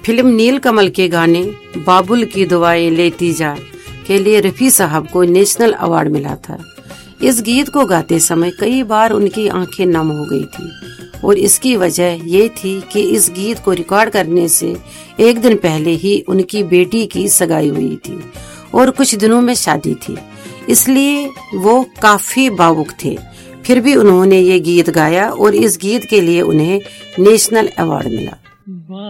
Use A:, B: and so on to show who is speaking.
A: Film नीलकमल के गाने बाबुल की दुआएं लेती जा के लिए रफी साहब को नेशनल अवार्ड मिला था। इस गीत को गाते समय कई बार उनकी आंखें नम हो गई थी और इसकी वजह ये थी कि इस गीत को रिकॉर्ड करने से एक दिन पहले ही उनकी बेटी की सगाई हुई थी और कुछ दिनों में शादी थी, इसलिए वो काफी भावुक थे। फिर भी उन्होंने ये गीत गाया और इस गीत के लिए उन्हें नेशनल अवार्ड मिला।